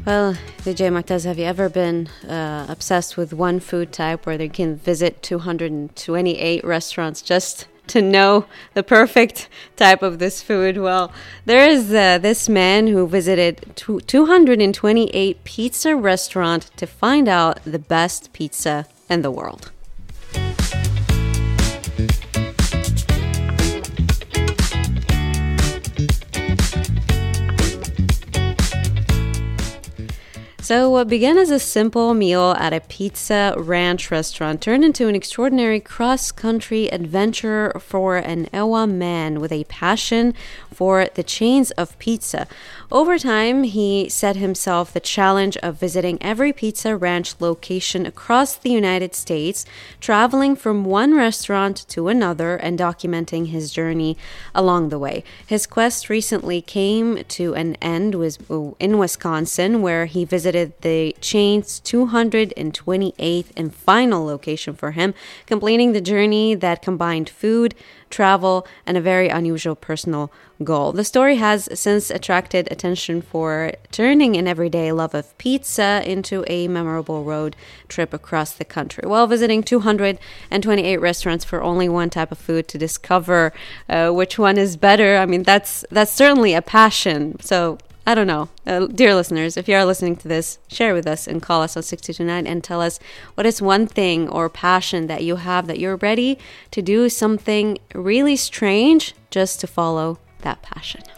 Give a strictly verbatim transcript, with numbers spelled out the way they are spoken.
Well, Vijay Maktaz, have you ever been uh, obsessed with one food type where they can visit two hundred twenty-eight restaurants just to know the perfect type of this food? Well, there is uh, this man who visited two hundred twenty-eight pizza restaurants to find out the best pizza in the world. So what began as a simple meal at a pizza ranch restaurant turned into an extraordinary cross-country adventure for an Ewa man with a passion for the chains of pizza. Over time, he set himself the challenge of visiting every pizza ranch location across the United States, traveling from one restaurant to another and documenting his journey along the way. His quest recently came to an end with, in Wisconsin, where he visited the chain's two hundred twenty-eighth and final location for him, completing the journey that combined food, travel, and a very unusual personal goal. The story has since attracted attention for turning an everyday love of pizza into a memorable road trip across the country. While visiting two hundred twenty-eight restaurants for only one type of food to discover uh, which one is better, I mean, that's that's certainly a passion. So I don't know. Uh, dear listeners, if you are listening to this, share with us and call us on six two two nine and tell us what is one thing or passion that you have that you're ready to do something really strange just to follow that passion.